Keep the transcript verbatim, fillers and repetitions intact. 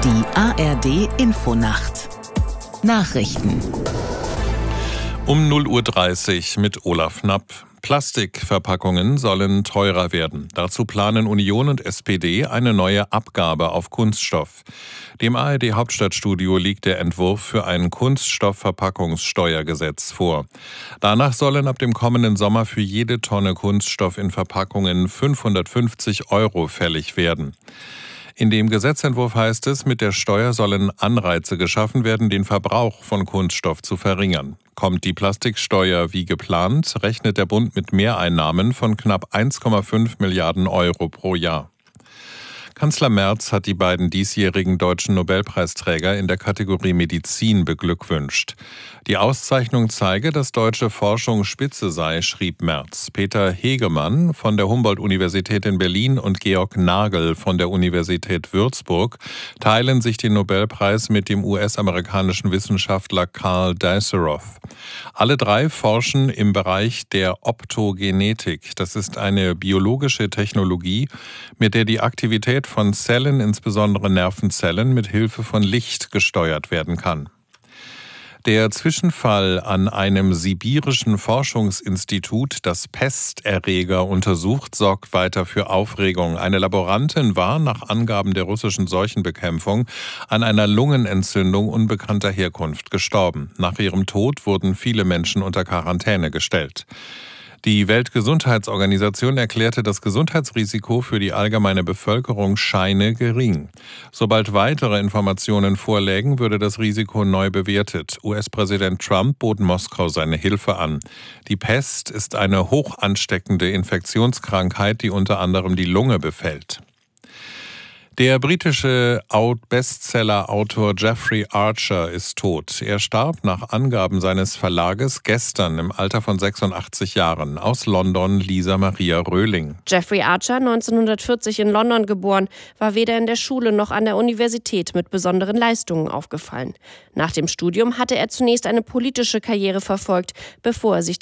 Die A R D-Infonacht Nachrichten Um null Uhr dreißig mit Olaf Knapp. Plastikverpackungen sollen teurer werden. Dazu planen Union und S P D eine neue Abgabe auf Kunststoff. Dem A R D-Hauptstadtstudio liegt der Entwurf für ein Kunststoffverpackungssteuergesetz vor. Danach sollen ab dem kommenden Sommer für jede Tonne Kunststoff in Verpackungen fünfhundertfünfzig Euro fällig werden. In dem Gesetzentwurf heißt es, mit der Steuer sollen Anreize geschaffen werden, den Verbrauch von Kunststoff zu verringern. Kommt die Plastiksteuer wie geplant, rechnet der Bund mit Mehreinnahmen von knapp eins Komma fünf Milliarden Euro pro Jahr. Kanzler Merz hat die beiden diesjährigen deutschen Nobelpreisträger in der Kategorie Medizin beglückwünscht. Die Auszeichnung zeige, dass deutsche Forschung Spitze sei, schrieb Merz. Peter Hegemann von der Humboldt-Universität in Berlin und Georg Nagel von der Universität Würzburg teilen sich den Nobelpreis mit dem U S-amerikanischen Wissenschaftler Karl Diceroff. Alle drei forschen im Bereich der Optogenetik. Das ist eine biologische Technologie, mit der die Aktivität von Zellen, insbesondere Nervenzellen, mit Hilfe von Licht gesteuert werden kann. Der Zwischenfall an einem sibirischen Forschungsinstitut, das Pesterreger untersucht, sorgt weiter für Aufregung. Eine Laborantin war nach Angaben der russischen Seuchenbekämpfung an einer Lungenentzündung unbekannter Herkunft gestorben. Nach ihrem Tod wurden viele Menschen unter Quarantäne gestellt. Die Weltgesundheitsorganisation erklärte, das Gesundheitsrisiko für die allgemeine Bevölkerung scheine gering. Sobald weitere Informationen vorlägen, würde das Risiko neu bewertet. U S-Präsident Trump bot Moskau seine Hilfe an. Die Pest ist eine hoch ansteckende Infektionskrankheit, die unter anderem die Lunge befällt. Der britische Bestseller-Autor Jeffrey Archer ist tot. Er starb nach Angaben seines Verlages gestern im Alter von sechsundachtzig Jahren. Aus London Lisa Maria Röhling. Jeffrey Archer, neunzehnhundertvierzig in London geboren, war weder in der Schule noch an der Universität mit besonderen Leistungen aufgefallen. Nach dem Studium hatte er zunächst eine politische Karriere verfolgt, bevor er sich